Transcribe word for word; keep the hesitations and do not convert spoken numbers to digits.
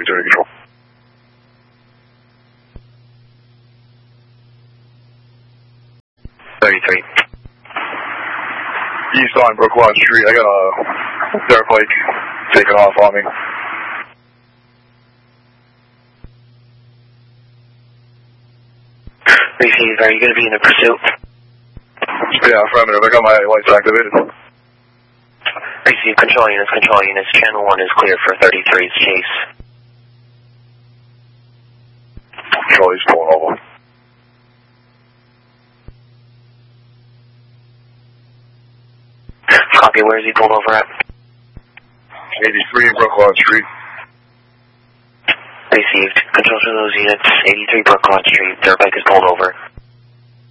thirty control. thirty-three. East on Brooklawn Street. I got a dirt bike taking off on me. Receive, are you going to be in the pursuit? Yeah, affirmative. I got my lights activated. Receive, control units, control units. Channel one is clear for thirty-three's chase. Control, he's pulling over. Copy, where is he pulled over at? eighty-three Brooklawn Street. Received. Control to those units, eighty-three Brooklawn Street. Dirt bike is pulled over.